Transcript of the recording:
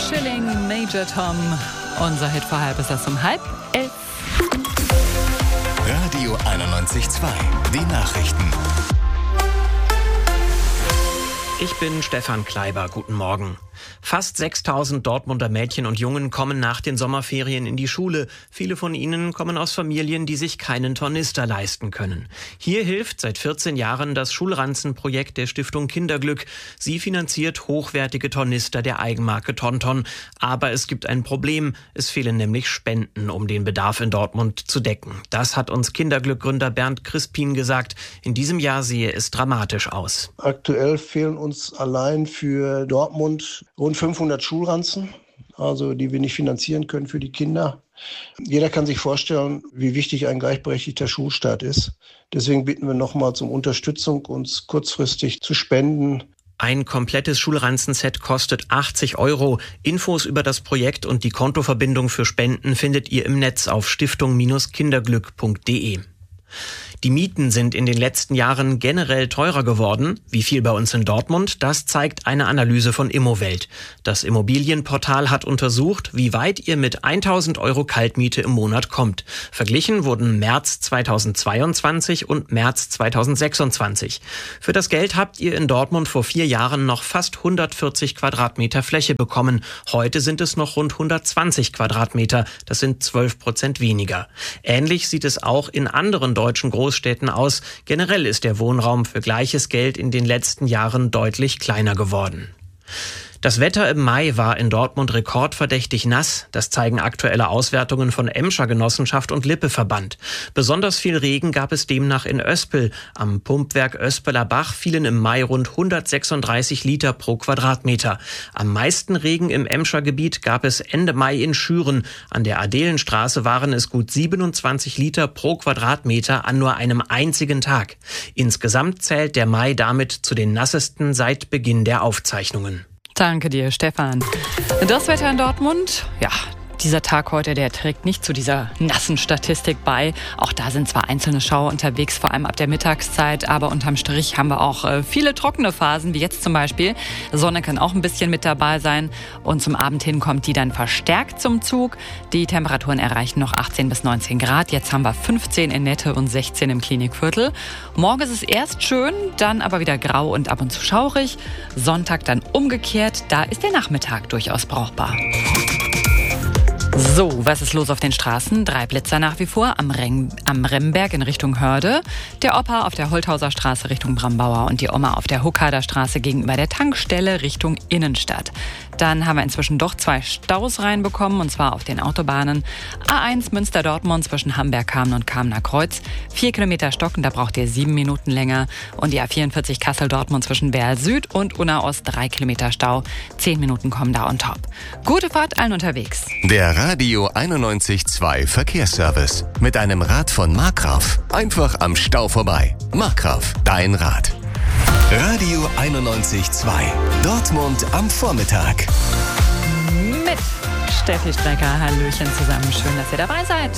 Schilling, Major Tom. Unser Hit vor halb ist das um 10:30. Radio 91.2, die Nachrichten. Ich bin Stefan Kleiber, guten Morgen. Fast 6.000 Dortmunder Mädchen und Jungen kommen nach den Sommerferien in die Schule. Viele von ihnen kommen aus Familien, die sich keinen Tornister leisten können. Hier hilft seit 14 Jahren das Schulranzenprojekt der Stiftung Kinderglück. Sie finanziert hochwertige Tornister der Eigenmarke Tonton. Aber es gibt ein Problem. Es fehlen nämlich Spenden, um den Bedarf in Dortmund zu decken. Das hat uns Kinderglück-Gründer Bernd Crispin gesagt. In diesem Jahr sehe es dramatisch aus. Aktuell fehlen uns allein für Dortmund rund 500 Schulranzen, also die wir nicht finanzieren können für die Kinder. Jeder kann sich vorstellen, wie wichtig ein gleichberechtigter Schulstart ist. Deswegen bitten wir nochmals um Unterstützung, uns kurzfristig zu spenden. Ein komplettes Schulranzenset kostet 80 €. Infos über das Projekt und die Kontoverbindung für Spenden findet ihr im Netz auf stiftung-kinderglück.de. Die Mieten sind in den letzten Jahren generell teurer geworden. Wie viel bei uns in Dortmund? Das zeigt eine Analyse von Immowelt. Das Immobilienportal hat untersucht, wie weit ihr mit 1.000 € Kaltmiete im Monat kommt. Verglichen wurden März 2022 und März 2026. Für das Geld habt ihr in Dortmund vor 4 Jahren noch fast 140 Quadratmeter Fläche bekommen. Heute sind es noch rund 120 Quadratmeter. Das sind 12% weniger. Ähnlich sieht es auch in anderen deutschen Großstädten aus. Generell ist der Wohnraum für gleiches Geld in den letzten Jahren deutlich kleiner geworden. Das Wetter im Mai war in Dortmund rekordverdächtig nass. Das zeigen aktuelle Auswertungen von Emscher Genossenschaft und Lippe-Verband. Besonders viel Regen gab es demnach in Oespel. Am Pumpwerk Oespeler Bach fielen im Mai rund 136 Liter pro Quadratmeter. Am meisten Regen im Emscher Gebiet gab es Ende Mai in Schüren. An der Adelenstraße waren es gut 27 Liter pro Quadratmeter an nur einem einzigen Tag. Insgesamt zählt der Mai damit zu den nassesten seit Beginn der Aufzeichnungen. Danke dir, Stefan. Das Wetter in Dortmund, ja, dieser Tag heute, der trägt nicht zu dieser nassen Statistik bei. Auch da sind zwar einzelne Schauer unterwegs, vor allem ab der Mittagszeit, aber unterm Strich haben wir auch viele trockene Phasen, wie jetzt zum Beispiel. Sonne kann auch ein bisschen mit dabei sein und zum Abend hin kommt die dann verstärkt zum Zug. Die Temperaturen erreichen noch 18 bis 19 Grad. Jetzt haben wir 15 in Nette und 16 im Klinikviertel. Morgen ist es erst schön, dann aber wieder grau und ab und zu schaurig. Sonntag dann umgekehrt, da ist der Nachmittag durchaus brauchbar. So, was ist los auf den Straßen? 3 Blitzer nach wie vor am Remberg in Richtung Hörde, der Opa auf der Holthauser Straße Richtung Brambauer und die Oma auf der Huckader Straße gegenüber der Tankstelle Richtung Innenstadt. Dann haben wir inzwischen doch 2 Staus reinbekommen, und zwar auf den Autobahnen A1 Münster-Dortmund zwischen Hamberg-Kamen und Kamener Kreuz. 4 Kilometer Stocken, da braucht ihr 7 Minuten länger. Und die A44 Kassel-Dortmund zwischen Werl Süd und Unna Ost 3 Kilometer Stau. 10 Minuten kommen da on top. Gute Fahrt allen unterwegs. Der Radio 91.2 Verkehrsservice mit einem Rad von Markgraf. Einfach am Stau vorbei. Markgraf, dein Rad. Radio 91.2 Dortmund am Vormittag. Mit Steffi Strecker. Hallöchen zusammen. Schön, dass ihr dabei seid.